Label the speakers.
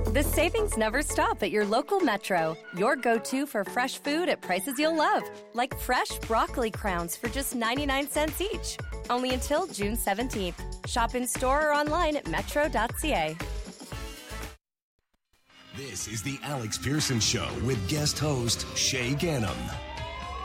Speaker 1: The savings never stop at your local Metro. Your go-to for fresh food at prices you'll love. Like fresh broccoli crowns for just 99 cents each. Only until June 17th. Shop in store or online at metro.ca.
Speaker 2: This is the Alex Pearson Show with guest host Shay Gannam.